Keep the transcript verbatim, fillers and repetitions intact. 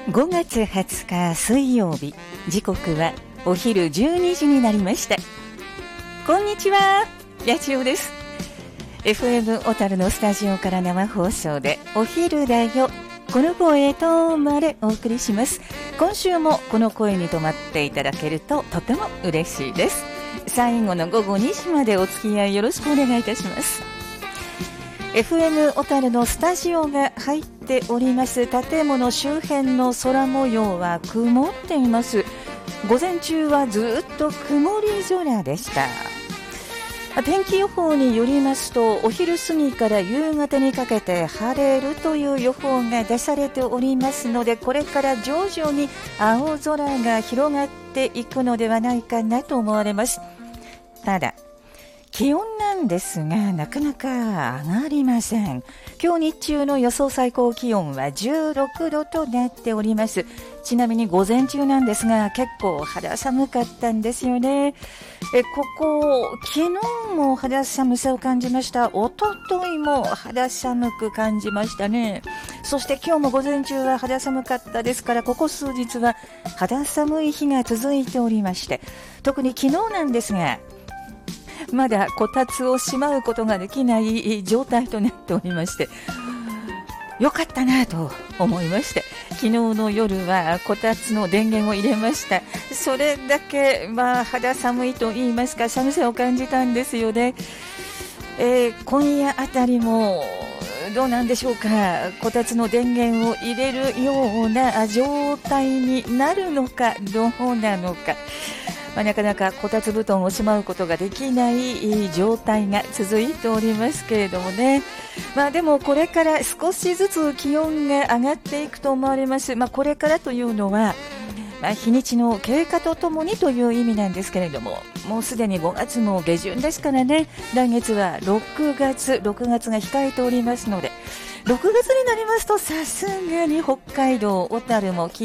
ごがつはつか水曜日、時刻はお昼じゅうにじになりました。こんにちは、やちおです。 エフエム 小樽のスタジオから生放送でお昼だよ、この声とまでお送りします。今週もこの声に止まっていただけるととても嬉しいです。最後の午後にじまでお付き合いよろしくお願いいたします。エフエム 小樽のスタジオが入っております建物周辺の空模様は曇っています。午前中はずっと曇り空でした。天気予報によりますと、お昼過ぎから夕方にかけて晴れるという予報が出されておりますので、これから徐々に青空が広がっていくのではないかなと思われます。ただ気温なんですが、なかなか上がりません。今日日中の予想最高気温はじゅうろくどとなっております。ちなみに午前中なんですが、結構肌寒かったんですよね。えここ昨日も肌寒さを感じました。一昨日も肌寒く感じましたね。そして今日も午前中は肌寒かったですから、ここ数日は肌寒い日が続いておりまして、特に昨日なんですが、まだこたつをしまうことができない状態となっておりまして、よかったなと思いまして、昨日の夜はこたつの電源を入れました。それだけ、まあ、肌寒いと言いますか、寒さを感じたんですよね。えー、今夜あたりもどうなんでしょうか。こたつの電源を入れるような状態になるのかどうなのか、まあ、なかなかこたつ布団をしまうことができない状態が続いておりますけれどもね。まあでもこれから少しずつ気温が上がっていくと思われます。まあこれからというのは、まあ、日にちの経過とともにという意味なんですけれども、もうすでにごがつも下旬ですからね。来月はろくがつ、ろくがつが控えておりますので、ろくがつになりますとさすがに北海道小樽も